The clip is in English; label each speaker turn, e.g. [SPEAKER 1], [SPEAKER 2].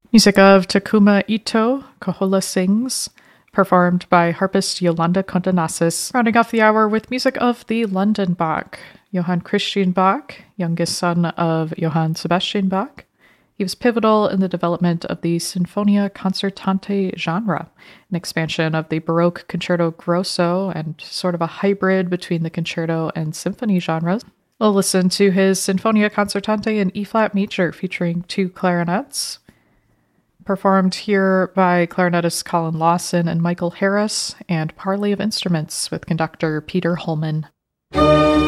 [SPEAKER 1] Music of Takuma Ito, Kohola Sings, performed by harpist Yolanda Condonasis. Rounding off the hour with music of the London Bach, Johann Christian Bach, youngest son of Johann Sebastian Bach. He was pivotal in the development of the Sinfonia Concertante genre, an expansion of the Baroque concerto grosso and sort of a hybrid between the concerto and symphony genres. We'll listen to his Sinfonia Concertante in E-flat major featuring 2 clarinets, performed here by clarinetist Colin Lawson and Michael Harris, and parley of instruments with conductor Peter Holman.